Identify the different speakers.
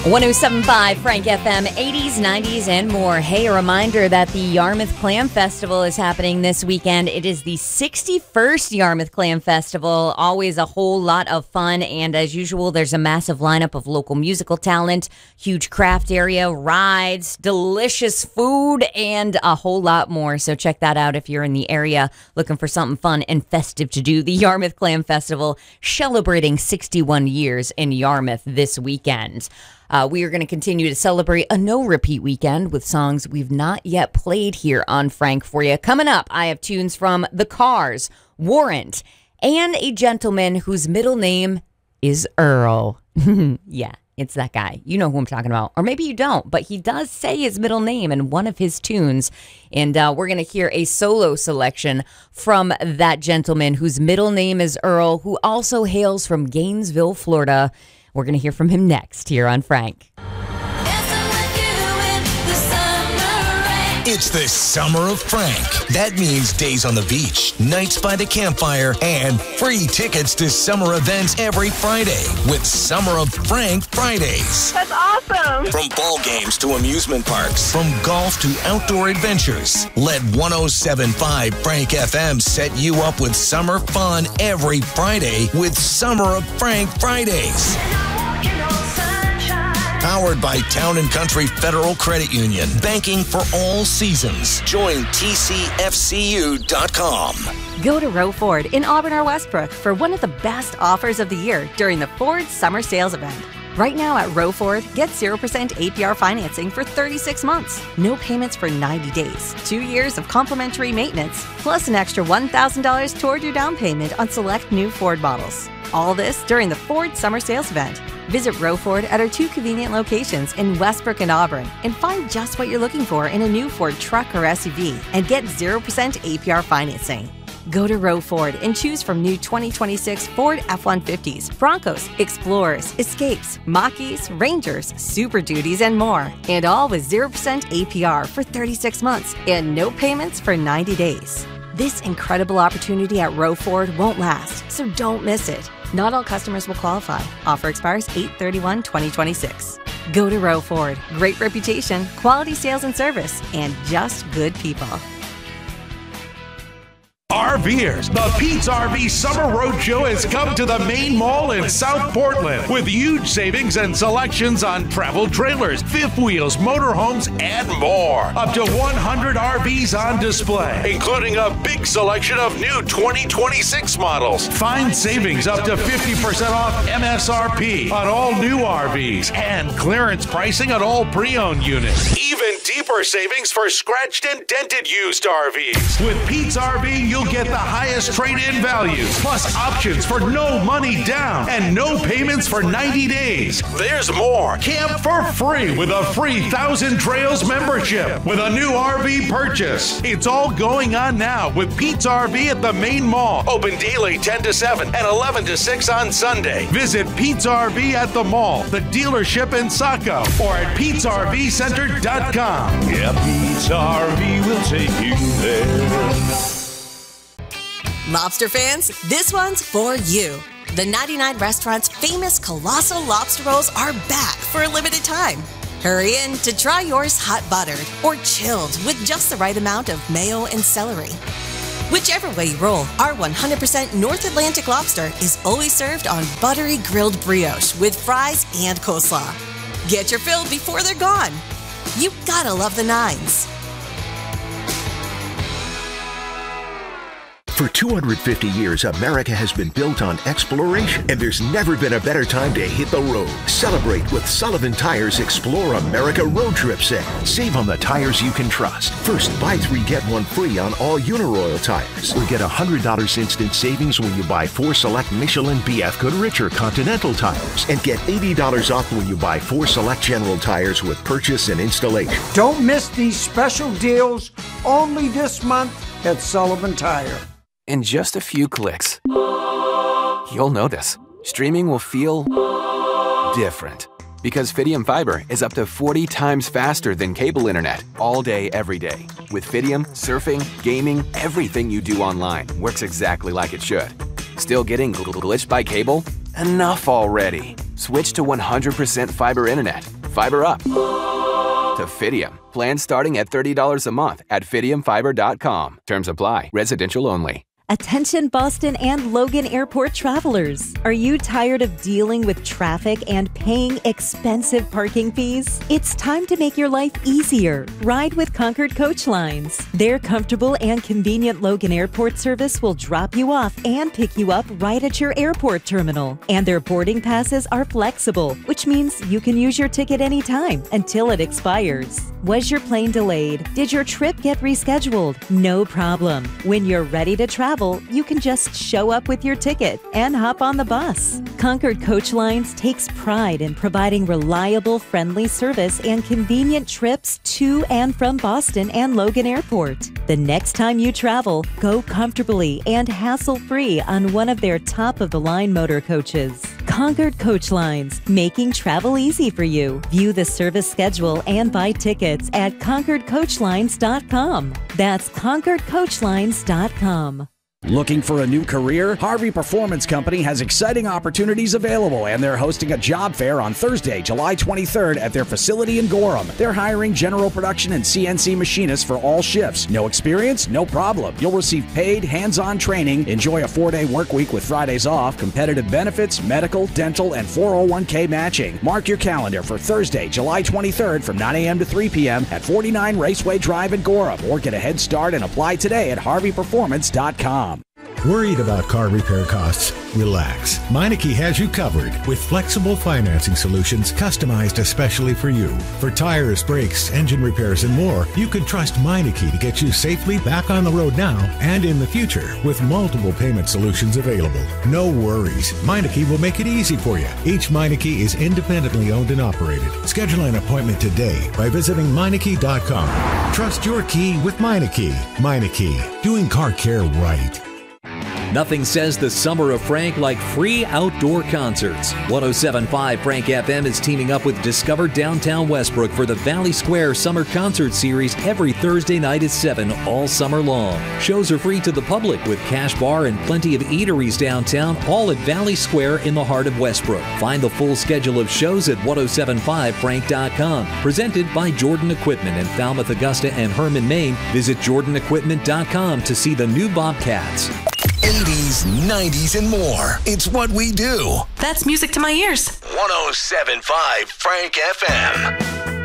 Speaker 1: 107.5 Frank FM, 80s, 90s, and more. Hey, a reminder that the Yarmouth Clam Festival is happening this weekend. It is the 61st Yarmouth Clam Festival. Always a whole lot of fun. And as usual, there's a massive lineup of local musical talent, huge craft area, rides, delicious food, and a whole lot more. So check that out if you're in the area looking for something fun and festive to do. The Yarmouth Clam Festival celebrating 61 years in Yarmouth this weekend. We are going to continue to celebrate a no-repeat weekend with songs we've not yet played here on Frank for you. Coming up, I have tunes from The Cars, Warrant, and a gentleman whose middle name is Earl. Yeah, it's that guy. You know who I'm talking about. Or maybe you don't, but he does say his middle name in one of his tunes. And we're going to hear a solo selection from that gentleman whose middle name is Earl, who also hails from Gainesville, Florida. We're going to hear from him next here on Frank.
Speaker 2: It's the summer of Frank. That means days on the beach, nights by the campfire, and free tickets to summer events every Friday with Summer of Frank Fridays.
Speaker 3: That's awesome.
Speaker 2: From ball games to amusement parks, from golf to outdoor adventures, let 107.5 Frank FM set you up with summer fun every Friday with Summer of Frank Fridays. Powered by Town & Country Federal Credit Union. Banking for all seasons. Join TCFCU.com.
Speaker 4: Go to Row Ford in Auburn or Westbrook for one of the best offers of the year during the Ford Summer Sales Event. Right now at Row Ford, get 0% APR financing for 36 months. No payments for 90 days. 2 years of complimentary maintenance, plus an extra $1,000 toward your down payment on select new Ford models. All this during the Ford Summer Sales Event. Visit Row Ford at our 2 convenient locations in Westbrook and Auburn and find just what you're looking for in a new Ford truck or SUV and get 0% APR financing. Go to Row Ford and choose from new 2026 Ford F-150s, Broncos, Explorers, Escapes, Mach-E's, Rangers, Super Duties, and more. And all with 0% APR for 36 months and no payments for 90 days. This incredible opportunity at Row Ford won't last, so don't miss it. Not all customers will qualify. Offer expires 8/31/2026. Go to Row Ford. Great reputation, quality sales and service, and just good people.
Speaker 5: RVers, the Pete's RV Summer Roadshow has come to the main mall in South Portland with huge savings and selections on travel trailers, fifth wheels, motorhomes, and more. Up to 100 RVs on display, including a big selection of new 2026 models. Find savings up to 50% off MSRP on all new RVs and clearance pricing on all pre-owned units. Even deeper savings for scratched and dented used RVs. With Pete's RV, you'll get the highest trade-in values, plus options for no money down and no payments for 90 days. There's more. Camp for free with a free Thousand Trails membership with a new RV purchase. It's all going on now with Pete's RV at the main mall. Open daily 10 to 7 and 11 to 6 on Sunday. Visit Pete's RV at the mall, the dealership in Saco, or at Pete'sRVCenter.com.
Speaker 6: Yeah, Pete's RV will take you there.
Speaker 4: Lobster fans, this one's for you. The 99 Restaurant's famous Colossal Lobster Rolls are back for a limited time. Hurry in to try yours hot buttered or chilled with just the right amount of mayo and celery. Whichever way you roll, our 100% North Atlantic lobster is always served on buttery grilled brioche with fries and coleslaw. Get your fill before they're gone. You gotta love the nines.
Speaker 7: For 250 years, America has been built on exploration, and there's never been a better time to hit the road. Celebrate with Sullivan Tires Explore America Road Trip Sale. Save on the tires you can trust. First, buy 3, get 1 free on all Uniroyal tires. Or get $100 instant savings when you buy 4 select Michelin, BF Goodrich, or Continental tires. And get $80 off when you buy 4 select General tires with purchase and installation.
Speaker 8: Don't miss these special deals only this month at Sullivan Tire.
Speaker 9: In just a few clicks, you'll notice streaming will feel different. Because Fidium Fiber is up to 40 times faster than cable internet all day, every day. With Fidium, surfing, gaming, everything you do online works exactly like it should. Still getting glitched by cable? Enough already. Switch to 100% fiber internet. Fiber up to Fidium. Plans starting at $30 a month at fidiumfiber.com. Terms apply. Residential only.
Speaker 3: Attention Boston and Logan Airport travelers. Are you tired of dealing with traffic and paying expensive parking fees? It's time to make your life easier. Ride with Concord Coach Lines. Their comfortable and convenient Logan Airport service will drop you off and pick you up right at your airport terminal. And their boarding passes are flexible, which means you can use your ticket anytime until it expires. Was your plane delayed? Did your trip get rescheduled? No problem. When you're ready to travel, you can just show up with your ticket and hop on the bus. Concord Coach Lines takes pride in providing reliable, friendly service and convenient trips to and from Boston and Logan Airport. The next time you travel, go comfortably and hassle-free on one of their top-of-the-line motor coaches. Concord Coach Lines, making travel easy for you. View the service schedule and buy tickets at ConcordCoachlines.com. That's ConcordCoachlines.com.
Speaker 10: Looking for a new career? Harvey Performance Company has exciting opportunities available, and they're hosting a job fair on Thursday, July 23rd at their facility in Gorham. They're hiring general production and CNC machinists for all shifts. No experience? No problem. You'll receive paid, hands-on training, enjoy a 4-day work week with Fridays off, competitive benefits, medical, dental, and 401k matching. Mark your calendar for Thursday, July 23rd from 9 a.m. to 3 p.m. at 49 Raceway Drive in Gorham, or get a head start and apply today at HarveyPerformance.com.
Speaker 11: Worried about car repair costs? Relax. Meineke has you covered with flexible financing solutions customized especially for you. For tires, brakes, engine repairs, and more, you can trust Meineke to get you safely back on the road now and in the future with multiple payment solutions available. No worries. Meineke will make it easy for you. Each Meineke is independently owned and operated. Schedule an appointment today by visiting Meineke.com. Trust your key with Meineke. Meineke, doing car care right.
Speaker 12: Nothing says the summer of Frank like free outdoor concerts. 107.5 Frank FM is teaming up with Discover Downtown Westbrook for the Valley Square Summer Concert Series every Thursday night at 7 all summer long. Shows are free to the public with cash bar and plenty of eateries downtown, all at Valley Square in the heart of Westbrook. Find the full schedule of shows at 1075frank.com. Presented by Jordan Equipment in Falmouth, Augusta, and Herman, Maine. Visit jordanequipment.com to see the new Bobcats.
Speaker 2: 80s, 90s, and more. It's what we do.
Speaker 13: That's music to my ears.
Speaker 2: 107.5 Frank FM.